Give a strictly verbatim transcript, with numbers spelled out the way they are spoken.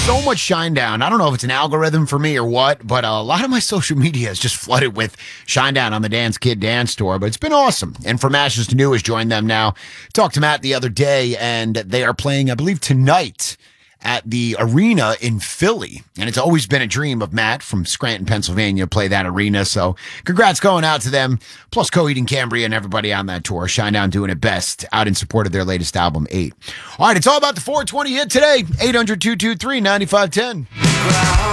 so much Shinedown. I don't know if it's an algorithm for me or what, but a lot of my social media is just flooded with Shinedown on the Dance Kid Dance Tour. But it's been awesome. And From Ashes to New has joined them now. Talked to Matt the other day, and they are playing, I believe, tonight at the arena in Philly. And it's always been a dream of Matt from Scranton, Pennsylvania, to play that arena. So congrats going out to them, plus Coheed and Cambria and everybody on that tour. Shinedown doing it best out in support of their latest album, eight. All right, it's all about the four twenty hit today. eight hundred, two two three, nine five one zero.